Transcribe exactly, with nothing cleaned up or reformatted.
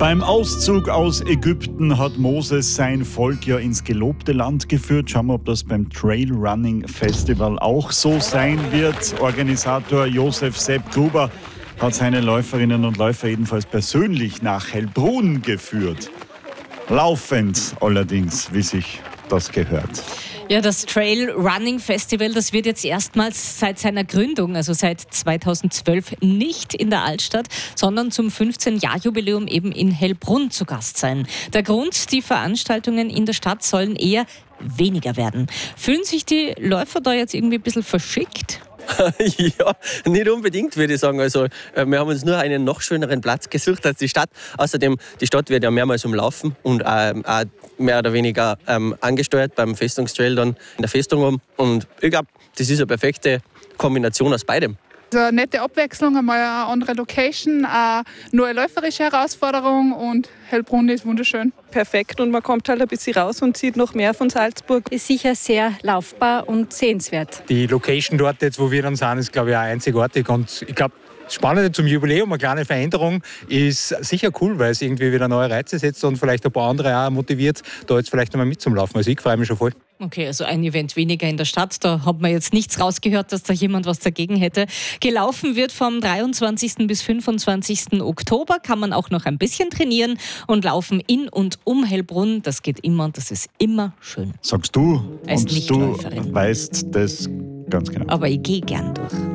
Beim Auszug aus Ägypten hat Moses sein Volk ja ins gelobte Land geführt. Schauen wir, ob das beim Trail Running Festival auch so sein wird. Organisator Josef Sepp Gruber hat seine Läuferinnen und Läufer jedenfalls persönlich nach Heilbronn geführt. Laufend allerdings, wie sich das gehört. Ja, das Trail Running Festival, das wird jetzt erstmals seit seiner Gründung, also seit zweitausendzwölf, nicht in der Altstadt, sondern zum fünfzehn-Jahr-Jubiläum eben in Heilbronn zu Gast sein. Der Grund, die Veranstaltungen in der Stadt sollen eher weniger werden. Fühlen sich die Läufer da jetzt irgendwie ein bisschen verschickt? Ja, nicht unbedingt, würde ich sagen. Also, wir haben uns nur einen noch schöneren Platz gesucht als die Stadt. Außerdem, die Stadt wird ja mehrmals umlaufen und ähm, auch mehr oder weniger ähm, angesteuert beim Festungstrail dann in der Festung um. Und ich glaube, das ist eine perfekte Kombination aus beidem. Also eine nette Abwechslung, einmal eine andere Location, eine neue läuferische Herausforderung und Heilbronn ist wunderschön. Perfekt und man kommt halt ein bisschen raus und sieht noch mehr von Salzburg. Ist sicher sehr laufbar und sehenswert. Die Location dort, jetzt, wo wir dann sind, ist glaube ich auch einzigartig und ich glaube, das Spannende zum Jubiläum, eine kleine Veränderung, ist sicher cool, weil es irgendwie wieder neue Reize setzt und vielleicht ein paar andere auch motiviert, da jetzt vielleicht einmal mitzulaufen. Also ich freue mich schon voll. Okay, also ein Event weniger in der Stadt, da hat man jetzt nichts rausgehört, dass da jemand was dagegen hätte. Gelaufen wird vom dreiundzwanzigsten bis fünfundzwanzigsten Oktober, kann man auch noch ein bisschen trainieren und laufen in und um Heilbronn, das geht immer und das ist immer schön. Sagst du Als und du Nichtläuferin. weißt das ganz genau. Aber ich gehe gern durch.